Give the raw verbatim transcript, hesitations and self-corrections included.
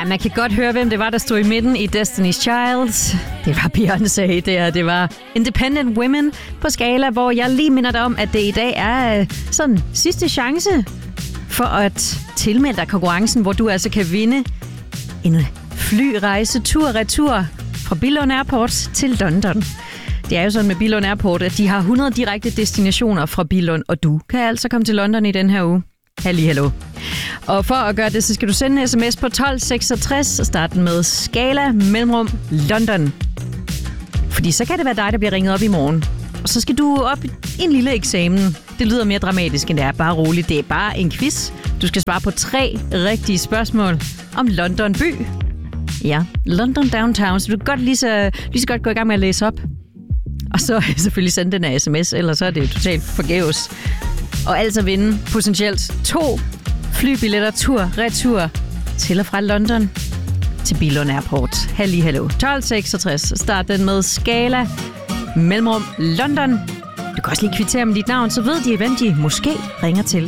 man kan godt høre, hvem det var, der stod i midten i Destiny's Child. Det var Beyoncé, det her. Det var Independent Women på skala, hvor jeg lige minder dig om, at det i dag er sådan sidste chance for at tilmelde dig konkurrencen, hvor du altså kan vinde en flyrejse tur-retur fra Billund Airport til London. Det er jo sådan med Billund Airport, at de har hundrede direkte destinationer fra Billund, og du kan altså komme til London i den her uge. Halli, hallo. Og for at gøre det, så skal du sende en sms på tolv seksogtres og starte med skala mellemrum London. Fordi så kan det være dig, der bliver ringet op i morgen. Og så skal du op i en lille eksamen. Det lyder mere dramatisk, end det er. Bare roligt. Det er bare en quiz. Du skal svare på tre rigtige spørgsmål om London by. Ja, London Downtown. Så du kan godt lige så, lige så godt gå i gang med at læse op. Og så selvfølgelig sende den her sms, ellers så er det jo totalt forgæves. Og altså vinde potentielt to flybilletter tur-retur til og fra London til Billund Airport. Halli, hallo. tolv seksogtres. Start den med skala mellemrum London. Du kan også lige kvittere med dit navn, så ved de, hvem de måske ringer til.